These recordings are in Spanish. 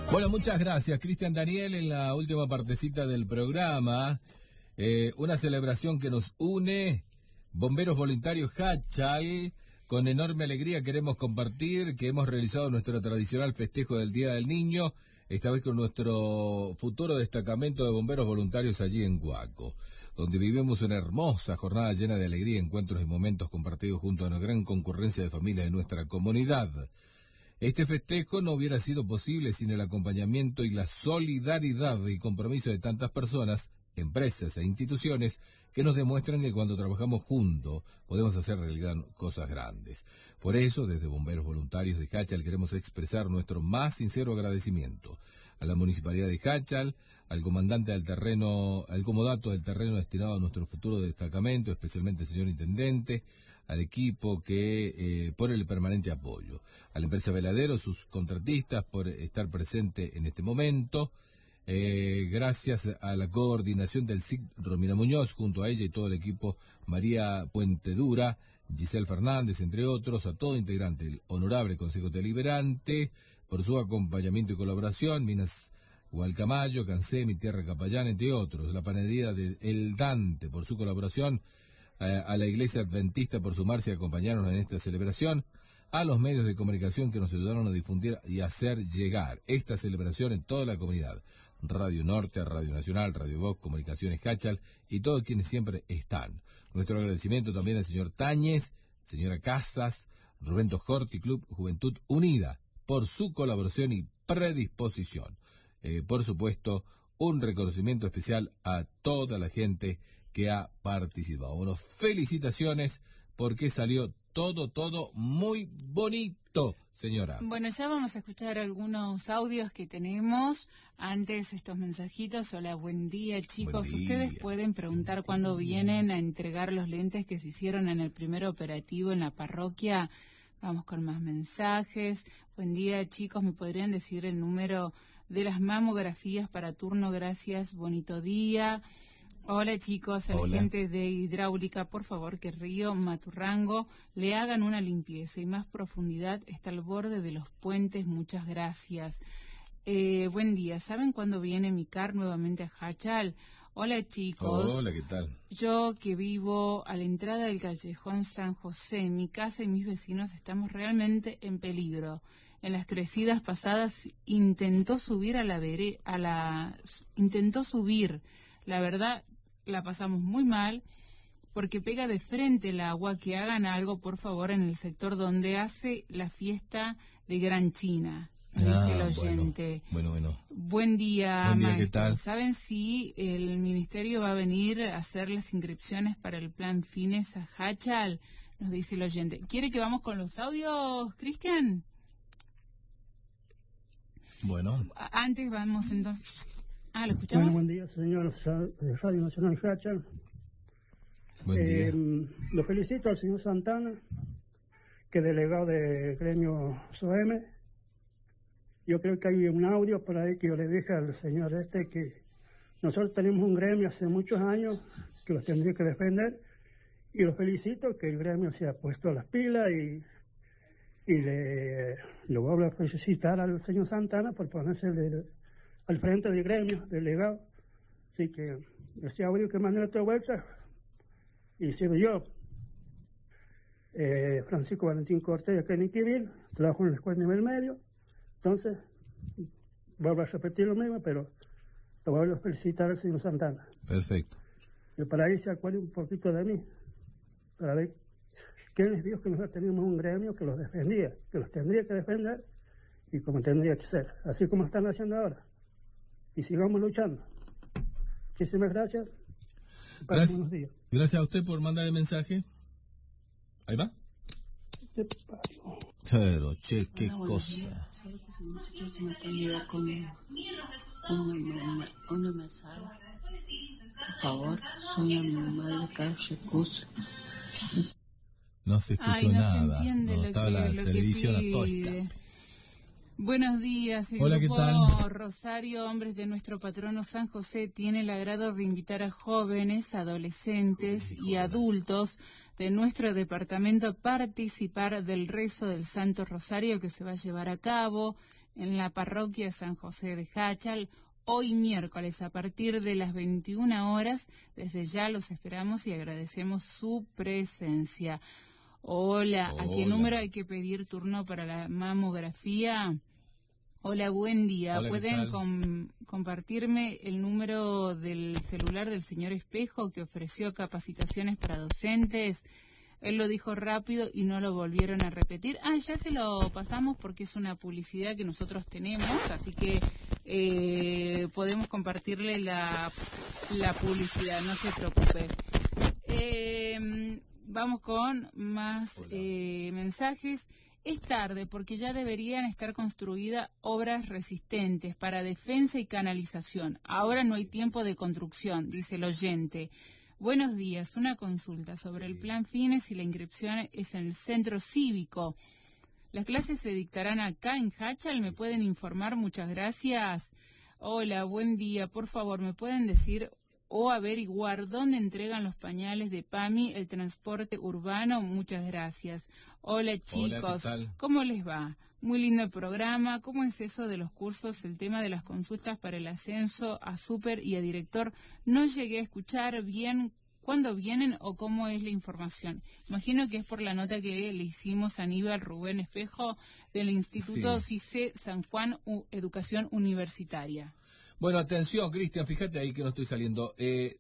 Bueno, muchas gracias, Cristian Daniel, en la última partecita del programa. Una celebración que nos une, Bomberos Voluntarios Hachal. Con enorme alegría queremos compartir que hemos realizado nuestro tradicional festejo del Día del Niño, esta vez con nuestro futuro destacamento de bomberos voluntarios allí en Huaco, donde vivimos una hermosa jornada llena de alegría, encuentros y momentos compartidos junto a una gran concurrencia de familias de nuestra comunidad. Este festejo no hubiera sido posible sin el acompañamiento y la solidaridad y compromiso de tantas personas, empresas e instituciones que nos demuestran que cuando trabajamos juntos podemos hacer realidad cosas grandes. Por eso, desde Bomberos Voluntarios de Hachal queremos expresar nuestro más sincero agradecimiento a la Municipalidad de Hachal, al comandante del terreno, al comodato del terreno destinado a nuestro futuro destacamento, especialmente al señor Intendente, al equipo que por el permanente apoyo, a la empresa Veladero, sus contratistas por estar presente en este momento. Gracias a la coordinación del SIC Romina Muñoz, junto a ella y todo el equipo María Puentedura, Giselle Fernández, entre otros, a todo integrante del Honorable Consejo Deliberante, por su acompañamiento y colaboración, Minas Hualcamayo, Cancé, Mi Tierra Capayán, entre otros, la panadería de El Dante, por su colaboración, a la Iglesia Adventista por sumarse y acompañarnos en esta celebración, a los medios de comunicación que nos ayudaron a difundir y hacer llegar esta celebración en toda la comunidad. Radio Norte, Radio Nacional, Radio Voz, Comunicaciones Hachal y todos quienes siempre están. Nuestro agradecimiento también al señor Táñez, señora Casas, Rubén Tojorti, Club Juventud Unida, por su colaboración y predisposición. Por supuesto, un reconocimiento especial a toda la gente que ha participado. Bueno, felicitaciones porque salió todo muy bonito, señora. Bueno, ya vamos a escuchar algunos audios que tenemos. Antes, estos mensajitos. Hola, buen día, chicos. Buen día. Ustedes pueden preguntar cuándo vienen a entregar los lentes que se hicieron en el primer operativo en la parroquia. Vamos con más mensajes. Buen día, chicos. ¿Me podrían decir el número de las mamografías para turno? Gracias. Bonito día. Hola chicos, a la gente de Hidráulica, por favor que Río Maturrango le hagan una limpieza y más profundidad, está al borde de los puentes, muchas gracias. Buen día, ¿saben cuándo viene mi car nuevamente a Hachal? Hola chicos. Hola, ¿qué tal? Yo que vivo a la entrada del callejón San José, mi casa y mis vecinos estamos realmente en peligro. En las crecidas pasadas intentó subir la verdad la pasamos muy mal porque pega de frente el agua. Que hagan algo, por favor, en el sector donde hace la fiesta de Gran China, dice el oyente. Bueno. Buen día, buen día, maestro. ¿qué tal? ¿Saben si el ministerio va a venir a hacer las inscripciones para el plan Fines a Hachal? Nos dice el oyente. ¿Quiere que vamos con los audios, Cristian? Bueno. Antes vamos entonces... ¿lo escuchamos? Buen día, señor de Radio Nacional Hachal. Buen día. Lo felicito al señor Santana, que es delegado de gremio SOEM. Yo creo que hay un audio por ahí que yo le dije al señor que nosotros tenemos un gremio hace muchos años que los tendría que defender, y lo felicito que el gremio se ha puesto las pilas y lo vuelvo a felicitar al señor Santana por ponerse al frente del gremio, delegado. Así que ese audio que mandé otra vuelta, y sigo yo, Francisco Valentín Cortés, acá en Iquivil, trabajo en la escuela nivel medio. Entonces, vuelvo a repetir lo mismo, pero lo vuelvo a felicitar al señor Santana. Perfecto. Y para ahí se acuerde un poquito de mí, para ver quién les dijo que nosotros teníamos un gremio que los defendía, que los tendría que defender, y como tendría que ser, así como están haciendo ahora. Y sigamos luchando. Muchísimas gracias. Buenos días. Gracias a usted por mandar el mensaje. ¿Ahí va? Pero, che, qué cosa. ¿Sabes que se me puede ayudar con una mesada? Por favor, soy una madre Carchecus. No se escuchó no nada. Se entiende no, lo estaba que, la lo televisión que a todo pide. instante. Buenos días, el Hola, grupo ¿qué tal? Rosario Hombres de nuestro patrono San José tiene el agrado de invitar a jóvenes, adolescentes y adultos de nuestro departamento a participar del rezo del Santo Rosario que se va a llevar a cabo en la parroquia San José de Jáchal, hoy miércoles a partir de las 21 horas. Desde ya los esperamos y agradecemos su presencia. Hola, ¿a qué número hay que pedir turno para la mamografía? Hola, buen día. Hola, ¿pueden compartirme el número del celular del señor Espejo que ofreció capacitaciones para docentes? Él lo dijo rápido y no lo volvieron a repetir. Ya se lo pasamos porque es una publicidad que nosotros tenemos, así que podemos compartirle la publicidad, no se preocupe. Vamos con más mensajes. Es tarde porque ya deberían estar construidas obras resistentes para defensa y canalización. Ahora no hay tiempo de construcción, dice el oyente. Buenos días, una consulta sobre el plan Fines y la inscripción es en el centro cívico. Las clases se dictarán acá en Jáchal, ¿me pueden informar? Muchas gracias. Hola, buen día, por favor, ¿me pueden decir o averiguar dónde entregan los pañales de PAMI, el transporte urbano? Muchas gracias. Hola chicos, hola, ¿qué tal? ¿Cómo les va? Muy lindo el programa. ¿Cómo es eso de los cursos, el tema de las consultas para el ascenso a súper y a director? No llegué a escuchar bien cuándo vienen o cómo es la información. Imagino que es por la nota que le hicimos a Aníbal Rubén Espejo del Instituto CICE San Juan Educación Universitaria. Bueno, atención, Cristian, fíjate ahí que no estoy saliendo.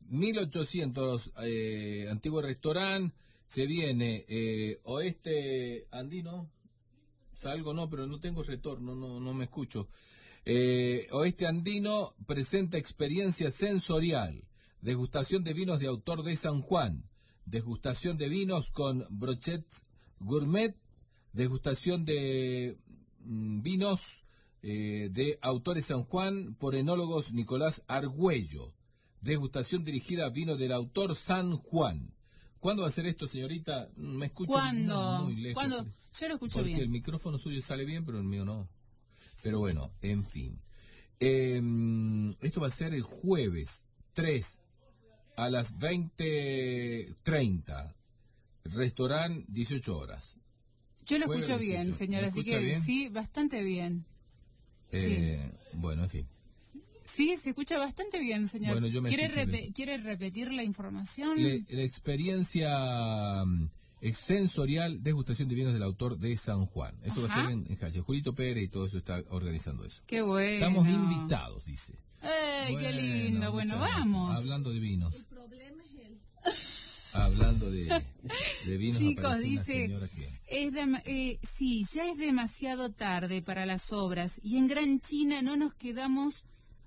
1800, antiguo restaurante, se viene Oeste Andino. Salgo, no, pero no tengo retorno, no me escucho. Oeste Andino presenta experiencia sensorial, degustación de vinos de autor de San Juan, degustación de vinos con brochet gourmet, degustación de vinos de autores San Juan por enólogos Nicolás Argüello, degustación dirigida a vino del autor San Juan. ¿Cuándo va a ser esto, señorita? ¿Me escucha? ¿Cuándo? Muy lejos. ¿Cuándo? Yo lo escucho porque bien. El micrófono suyo sale bien, pero el mío no. Pero bueno, en fin. Esto va a ser el jueves 3 a las 20:30. Restaurante, 18 horas. Yo lo Jueves escucho bien, 18. señora, ¿Me así escucha que bien? sí, bastante bien. Bueno, en fin. Sí, se escucha bastante bien, señor. Bueno, yo me escucho bien. ¿Quiere repetir la información? La experiencia sensorial, degustación de vinos del autor de San Juan. Eso va a ser en Jáchal. Julito Pérez y todo eso está organizando eso. Qué bueno. Estamos invitados, dice. ¡Ey, qué lindo! Bueno, muchas vamos. gracias. Hablando de vinos. El problema es él. Hablando de vinos, chicos, aparece una dice, señora que... sí, ya es demasiado tarde para las obras y en Gran China no nos quedamos,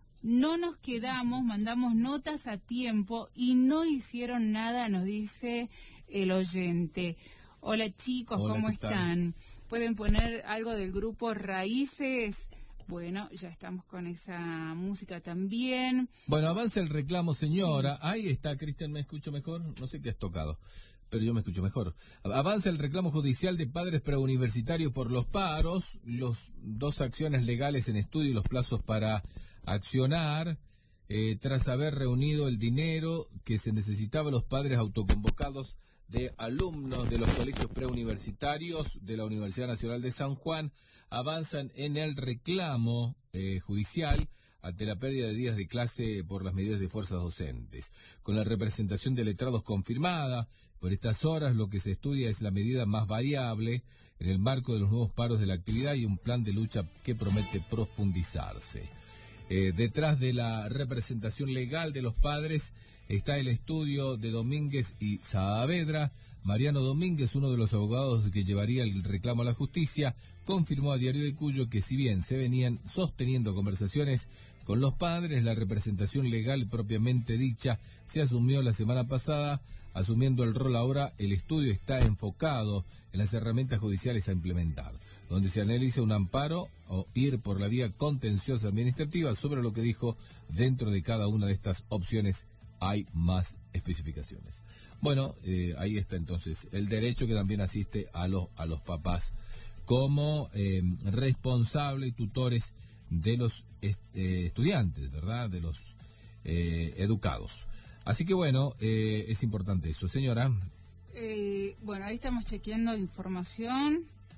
mandamos notas a tiempo y no hicieron nada, nos dice el oyente. Hola chicos, Hola, ¿cómo ¿qué tal? están? ¿Pueden poner algo del grupo Raíces? Bueno, ya estamos con esa música también. Bueno, avanza el reclamo, señora. Sí. Ahí está, Cristian, ¿me escucho mejor? No sé qué has tocado, pero yo me escucho mejor. Avanza el reclamo judicial de padres preuniversitarios por los paros, los 2 acciones legales en estudio y los plazos para accionar, tras haber reunido el dinero que se necesitaba los padres autoconvocados de alumnos de los colegios preuniversitarios de la Universidad Nacional de San Juan, avanzan en el reclamo judicial ante la pérdida de días de clase por las medidas de fuerzas docentes. Con la representación de letrados confirmada, por estas horas lo que se estudia es la medida más variable en el marco de los nuevos paros de la actividad y un plan de lucha que promete profundizarse. Detrás de la representación legal de los padres está el estudio de Domínguez y Saavedra. Mariano Domínguez, uno de los abogados que llevaría el reclamo a la justicia, confirmó a Diario de Cuyo que si bien se venían sosteniendo conversaciones con los padres, la representación legal propiamente dicha se asumió la semana pasada. Asumiendo el rol ahora, el estudio está enfocado en las herramientas judiciales a implementar, donde se analiza un amparo o ir por la vía contenciosa administrativa. Sobre lo que dijo, dentro de cada una de estas opciones hay más especificaciones. Bueno, ahí está entonces el derecho que también asiste a los papás como responsables y tutores de los estudiantes, ¿verdad? De los educados. Así que bueno, es importante eso. Señora. Bueno, ahí estamos chequeando información.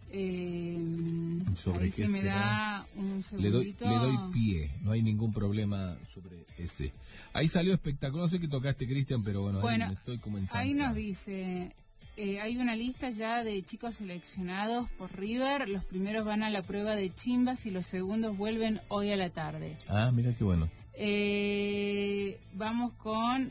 ¿Sobre ahí qué se me será? da un Le segundito. doy pie, no hay ningún problema sobre ese. Ahí salió espectacular, no sé qué tocaste, Cristian, pero bueno, ahí me estoy comenzando. Ahí nos dice, hay una lista ya de chicos seleccionados por River, los primeros van a la prueba de chimbas y los segundos vuelven hoy a la tarde. Ah, mira qué bueno. Vamos con,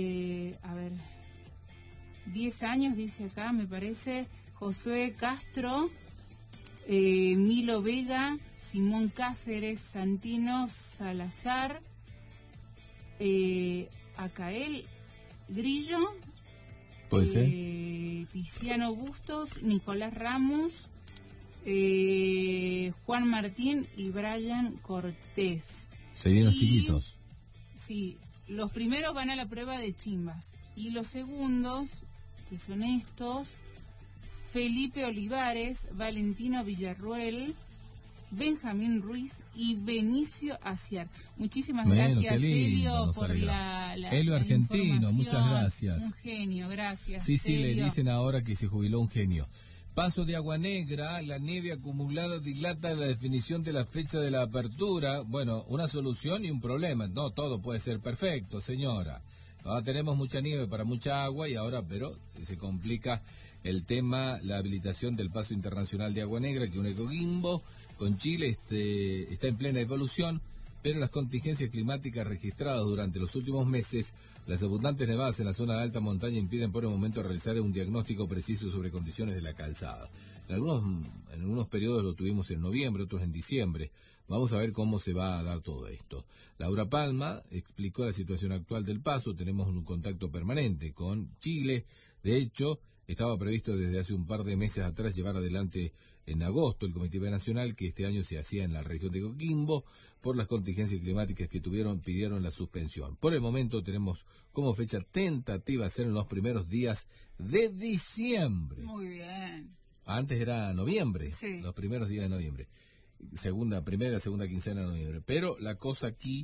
10 años, dice acá, me parece, Josué Castro, Milo Vega, Simón Cáceres, Santino Salazar, Acael Grillo, ¿Puede ser? Tiziano Bustos, Nicolás Ramos, Juan Martín y Brian Cortés. Serían los chiquitos. Sí, los primeros van a la prueba de chimbas y los segundos, que son estos, Felipe Olivares, Valentino Villarruel, Benjamín Ruiz y Benicio Aciar. Muchísimas gracias, qué lindo, Elio, nos por alegra. la Elio argentino, información. muchas gracias. Un genio, gracias. Sí, le Elio. dicen ahora que se jubiló un genio. Paso de Agua Negra, la nieve acumulada dilata la definición de la fecha de la apertura. Bueno, una solución y un problema. No todo puede ser perfecto, señora. Ahora tenemos mucha nieve para mucha agua y ahora, pero se complica el tema, la habilitación del paso internacional de Agua Negra, que une Coquimbo con Chile, está en plena evolución, pero las contingencias climáticas registradas durante los últimos meses, las abundantes nevadas en la zona de alta montaña impiden por el momento realizar un diagnóstico preciso sobre condiciones de la calzada. En algunos periodos lo tuvimos en noviembre, otros en diciembre. Vamos a ver cómo se va a dar todo esto. Laura Palma explicó la situación actual del paso. Tenemos un contacto permanente con Chile. De hecho, estaba previsto desde hace un par de meses atrás llevar adelante en agosto el Comité Nacional, que este año se hacía en la región de Coquimbo. Por las contingencias climáticas que pidieron la suspensión. Por el momento tenemos como fecha tentativa ser en los primeros días de diciembre. Muy bien. Antes era noviembre, Sí. Los primeros días de noviembre. Primera, segunda quincena de noviembre. Pero la cosa aquí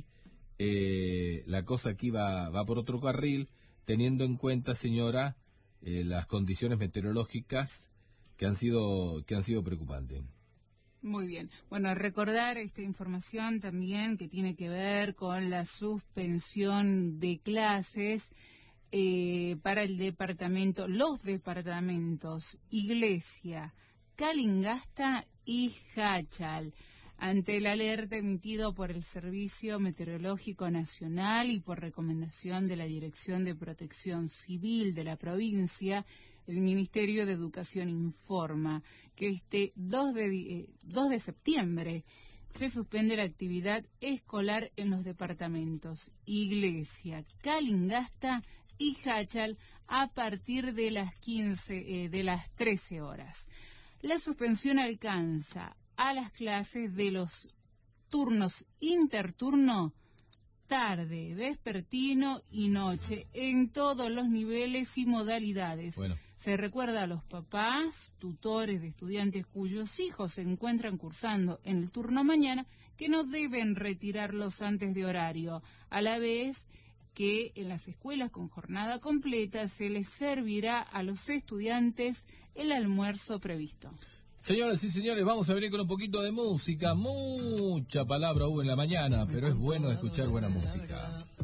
va por otro carril, teniendo en cuenta, señora, las condiciones meteorológicas que han sido preocupantes. Muy bien. Bueno, recordar esta información también que tiene que ver con la suspensión de clases para los departamentos Iglesia, Calingasta y Jáchal. Ante el alerta emitido por el Servicio Meteorológico Nacional y por recomendación de la Dirección de Protección Civil de la provincia, el Ministerio de Educación informa que este 2 de septiembre se suspende la actividad escolar en los departamentos Iglesia, Calingasta y Jáchal a partir de las 13 horas. La suspensión alcanza a las clases de los turnos interturno, tarde, vespertino y noche, en todos los niveles y modalidades. Bueno. Se recuerda a los papás, tutores de estudiantes cuyos hijos se encuentran cursando en el turno mañana, que no deben retirarlos antes de horario, a la vez que en las escuelas con jornada completa se les servirá a los estudiantes el almuerzo previsto. Señoras y señores, vamos a venir con un poquito de música. Mucha palabra hubo en la mañana, pero es bueno escuchar buena música.